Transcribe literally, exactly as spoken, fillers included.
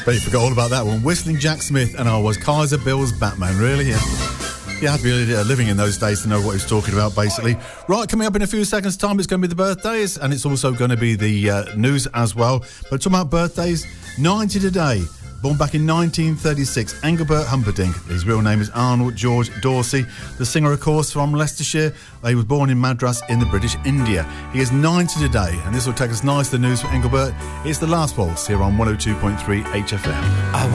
Bet you forgot all about that one. Whistling Jack Smith, and I was Kaiser Bill's Batman, really? Yeah. You had to be uh, living in those days to know what he was talking about, basically. Right, coming up in a few seconds' time, it's going to be the birthdays, and it's also going to be the uh, news as well. But talking about birthdays, ninety today. Born back in nineteen thirty-six, Engelbert Humperdinck. His real name is Arnold George Dorsey. The singer, of course, from Leicestershire. He was born in Madras in the British India. He is ninety today, and this will take us nice to the news for Engelbert. It's the Last Waltz here on one oh two point three H F M. I